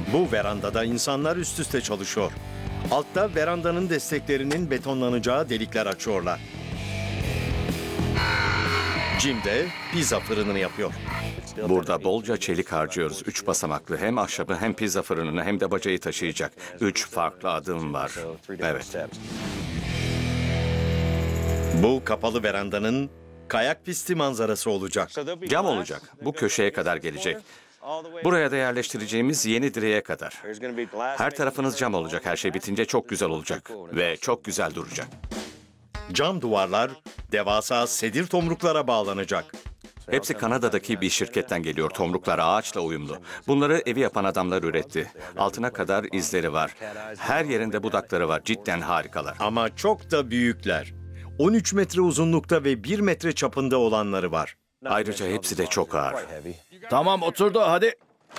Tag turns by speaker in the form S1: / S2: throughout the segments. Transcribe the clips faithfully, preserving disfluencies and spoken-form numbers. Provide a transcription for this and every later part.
S1: Bu verandada insanlar üst üste çalışıyor. Altta verandanın desteklerinin betonlanacağı delikler açıyorlar. Jim de pizza fırınını yapıyor.
S2: Burada bolca çelik harcıyoruz. Üç basamaklı hem ahşabı hem pizza fırınını hem de bacayı taşıyacak. Üç farklı adım var. Evet.
S1: Bu kapalı verandanın kayak pisti manzarası olacak.
S2: Cam olacak. Bu köşeye kadar gelecek. Buraya da yerleştireceğimiz yeni direğe kadar. Her tarafınız cam olacak. Her şey bitince çok güzel olacak. Ve çok güzel duracak.
S1: Cam duvarlar devasa sedir tomruklara bağlanacak.
S2: Hepsi Kanada'daki bir şirketten geliyor. Tomruklar ağaçla uyumlu. Bunları evi yapan adamlar üretti. Altına kadar izleri var. Her yerinde budakları var. Cidden harikalar.
S1: Ama çok da büyükler. on üç metre uzunlukta ve bir metre çapında olanları var.
S2: Ayrıca hepsi de çok ağır.
S3: Tamam oturdu hadi.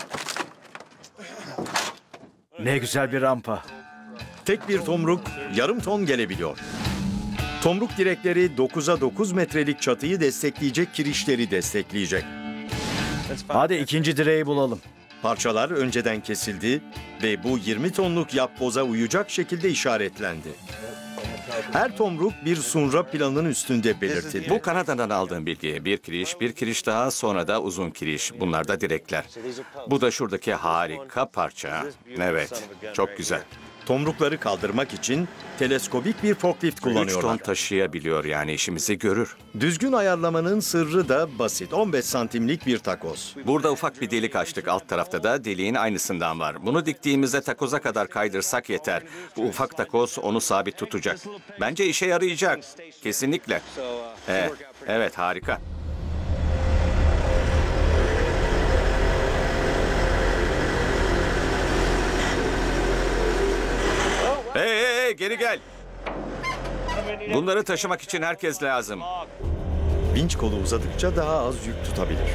S3: Ne güzel bir rampa.
S1: Tek bir tomruk yarım ton gelebiliyor. Tomruk direkleri dokuza dokuz metrelik çatıyı destekleyecek kirişleri destekleyecek.
S3: Hadi ikinci direği bulalım.
S1: Parçalar önceden kesildi ve bu yirmi tonluk yapboza uyacak şekilde işaretlendi. Her tomruk bir sunra planının üstünde belirtildi.
S2: Bu Kanada'dan aldığım bilgi. Bir kiriş, bir kiriş daha, sonra da uzun kiriş. Bunlar da direkler. Bu da şuradaki harika parça. Evet, çok güzel.
S1: Tomrukları kaldırmak için teleskobik bir forklift
S2: Üç ton
S1: kullanıyorlar.
S2: taşıyabiliyor, yani işimizi görür.
S1: Düzgün ayarlamanın sırrı da basit. on beş santimlik bir takoz.
S2: Burada ufak bir delik açtık. Alt tarafta da deliğin aynısından var. Bunu diktiğimizde takoza kadar kaydırsak yeter. Bu ufak takoz onu sabit tutacak. Bence işe yarayacak. Kesinlikle. Evet, evet harika. Hey, hey, hey, geri gel. Bunları taşımak için herkes lazım.
S1: Vinç kolu uzadıkça daha az yük tutabilir.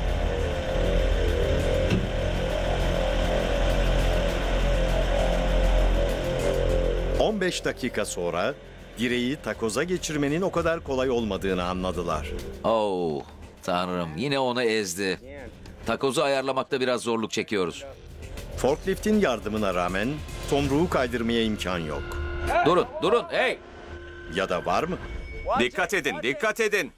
S1: on beş dakika sonra direği takoza geçirmenin o kadar kolay olmadığını anladılar.
S4: Oh, tanrım yine onu ezdi. Takozu ayarlamakta biraz zorluk çekiyoruz.
S1: Forkliftin yardımına rağmen tomruğu kaydırmaya imkan yok.
S4: Durun, durun, hey!
S1: Ya da var mı?
S2: Dikkat edin, dikkat edin.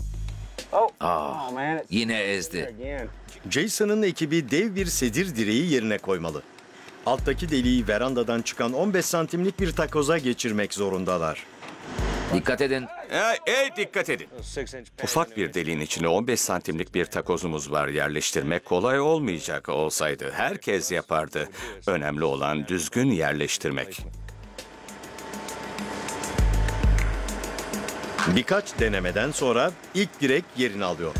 S4: Yine ezdi.
S1: Jason'ın ekibi dev bir sedir direği yerine koymalı. Alttaki deliği verandadan çıkan on beş santimlik bir takoza geçirmek zorundalar.
S4: Dikkat edin.
S2: Hey, hey, dikkat edin. Ufak bir deliğin içine on beş santimlik bir takozumuz var. Yerleştirmek kolay olmayacak olsaydı herkes yapardı. Önemli olan düzgün yerleştirmek.
S1: Birkaç denemeden sonra ilk direk yerini alıyor.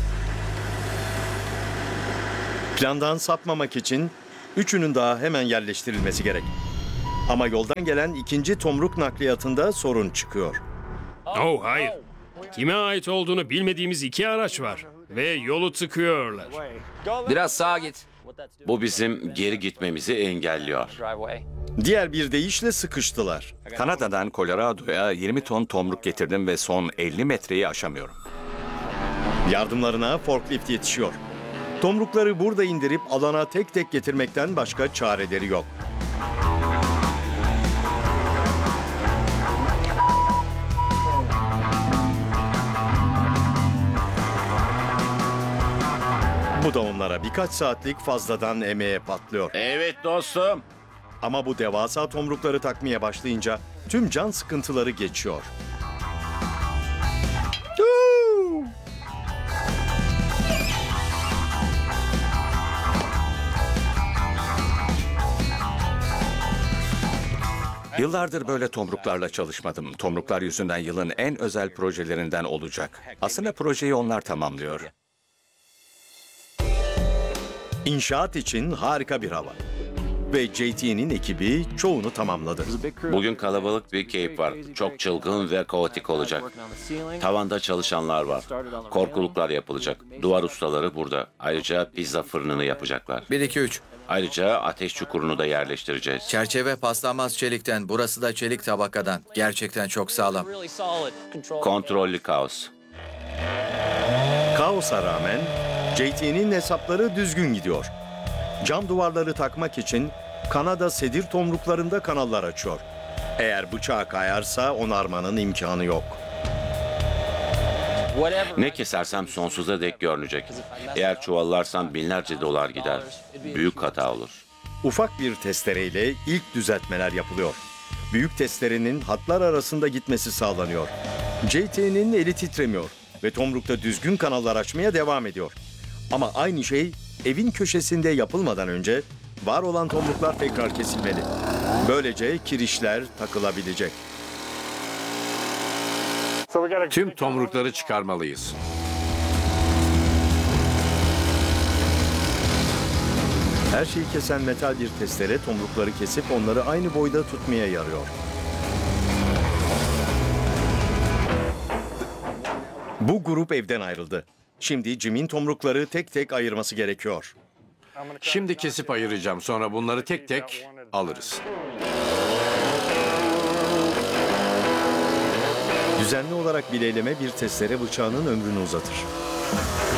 S1: Plandan sapmamak için üçünün daha hemen yerleştirilmesi gerek. Ama yoldan gelen ikinci tomruk nakliyatında sorun çıkıyor.
S5: Oh hayır. Kime ait olduğunu bilmediğimiz iki araç var. Ve yolu tıkıyorlar.
S4: Biraz sağa git.
S6: Bu bizim geri gitmemizi engelliyor.
S1: Diğer bir deyişle sıkıştılar.
S2: Kanada'dan Colorado'ya yirmi ton tomruk getirdim ve son elli metreyi aşamıyorum.
S1: Yardımlarına forklift yetişiyor. Tomrukları burada indirip alana tek tek getirmekten başka çareleri yok. Bu da onlara birkaç saatlik fazladan emeğe patlıyor.
S6: Evet dostum.
S1: Ama bu devasa tomrukları takmaya başlayınca tüm can sıkıntıları geçiyor. Huu!
S2: Yıllardır böyle tomruklarla çalışmadım. Tomruklar yüzünden yılın en özel projelerinden olacak. Aslında projeyi onlar tamamlıyor.
S1: İnşaat için harika bir hava. Ve J T'nin ekibi çoğunu tamamladı.
S6: Bugün kalabalık bir Cape var. Çok çılgın ve kaotik olacak. Tavanda çalışanlar var. Korkuluklar yapılacak. Duvar ustaları burada. Ayrıca pizza fırınını yapacaklar.
S7: bir iki üç.
S6: Ayrıca ateş çukurunu da yerleştireceğiz.
S7: Çerçeve paslanmaz çelikten, burası da çelik tabakadan. Gerçekten çok sağlam.
S6: Kontrollü kaos.
S1: Kaosa rağmen J T'nin hesapları düzgün gidiyor. Cam duvarları takmak için Kanada sedir tomruklarında kanallar açıyor. Eğer bıçağı kayarsa onarmanın imkanı yok.
S6: Ne kesersem sonsuza dek görünecek. Eğer çuvallarsam binlerce dolar gider. Büyük hata olur.
S1: Ufak bir testereyle ilk düzeltmeler yapılıyor. Büyük testerenin hatlar arasında gitmesi sağlanıyor. J T'nin eli titremiyor ve tomrukta düzgün kanallar açmaya devam ediyor. Ama aynı şey evin köşesinde yapılmadan önce var olan tomruklar tekrar kesilmeli. Böylece kirişler takılabilecek.
S8: Tüm tomrukları çıkarmalıyız.
S1: Her şeyi kesen metal bir testere tomrukları kesip onları aynı boyda tutmaya yarıyor. Bu grup evden ayrıldı. Şimdi Jim'in tomrukları tek tek ayırması gerekiyor.
S8: Şimdi kesip ayıracağım. Sonra bunları tek tek alırız.
S1: Düzenli olarak bileyleme bir testere bıçağının ömrünü uzatır.